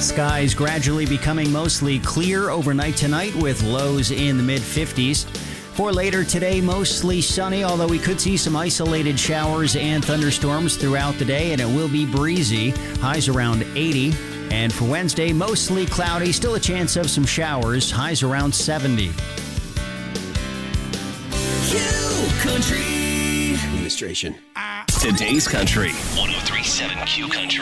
Skies gradually becoming mostly clear overnight tonight with lows in the mid-50s. For later today, mostly sunny, although we could see some isolated showers and thunderstorms throughout the day, and it will be breezy. Highs around 80. And for Wednesday, mostly cloudy, still a chance of some showers. Highs around 70. Q Country Administration. Today's Country 103.7 Q Country.